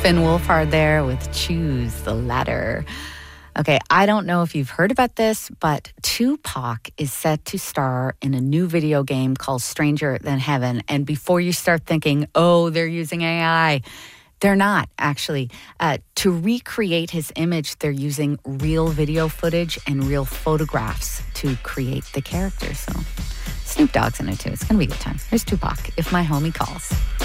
Finn Wolfhard there with Choose the Latter. Okay, I don't know if you've heard about this, but Tupac is set to star in a new video game called Stranger Than Heaven. And before you start thinking, oh, they're using AI, they're not, actually. To recreate his image, they're using real video footage and real photographs to create the character. So Snoop Dogg's in it too. It's going to be a good time. Here's Tupac, If My Homie Calls.